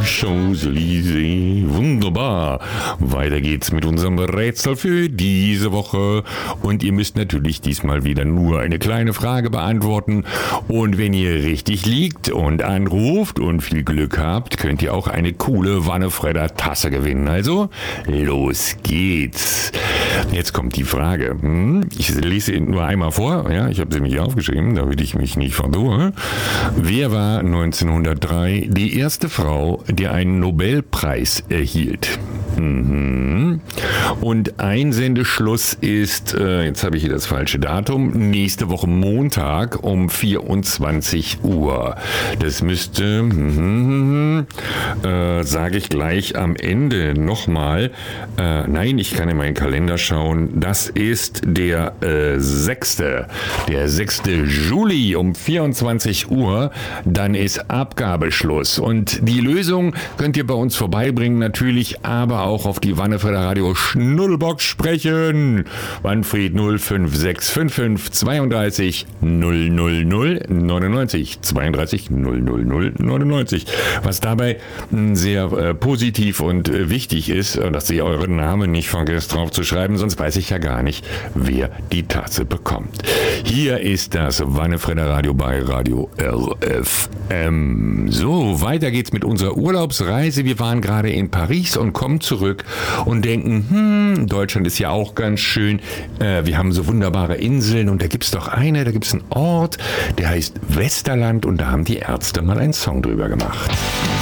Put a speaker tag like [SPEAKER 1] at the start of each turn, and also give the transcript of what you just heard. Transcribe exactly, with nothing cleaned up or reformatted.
[SPEAKER 1] Champs-Élysées. Wunderbar. Weiter geht's mit unserem Rätsel für diese Woche. Und ihr müsst natürlich diesmal wieder nur eine kleine Frage beantworten. Und wenn ihr richtig liegt und anruft und viel Glück habt, könnt ihr auch eine coole Wannefredder Tasse gewinnen. Also, los geht's. Jetzt kommt die Frage. Ich lese sie nur einmal vor. Ja, ich habe sie mir aufgeschrieben, damit ich mich nicht verdue. Wer war neunzehnhundertdrei die erste Frau, die einen Nobelpreis erhielt? Mhm. Und Einsendeschluss ist, äh, jetzt habe ich hier das falsche Datum, nächste Woche Montag um vierundzwanzig Uhr. Das müsste, mhm, äh, sage ich gleich am Ende nochmal. Äh, nein, ich kann in meinen Kalender schauen. Das ist der äh, sechste. Der sechste Juli um vierundzwanzig Uhr. Dann ist Abgabeschluss. Und die Lösung könnt ihr bei uns vorbeibringen, natürlich, aber auch auf die Wannefredder Radio Schnuddelbox sprechen. Manfred null fünf sechs fünf fünf zweiunddreißig null null null neunundneunzig zweiunddreißig null null null neunundneunzig. Was dabei sehr äh, positiv und äh, wichtig ist, dass ihr euren Namen nicht vergesst drauf zu schreiben, sonst weiß ich ja gar nicht, wer die Tasse bekommt. Hier ist das Wannefredder Radio bei Radio R F M. So, weiter geht's mit unserer Urlaubsreise. Wir waren gerade in Paris und kommen zurück und denken, hm, Deutschland ist ja auch ganz schön. Äh, wir haben so wunderbare Inseln und da gibt's doch eine, da gibt's einen Ort, der heißt Westerland und da haben die Ärzte mal einen Song drüber gemacht.